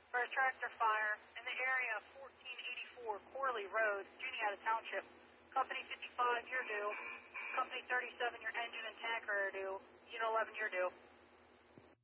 For a tractor fire in the area of 1484 Corley Road, Juniata Township. Company 55, you're due. Company 37, your engine and tanker are due. Unit 11, you're due.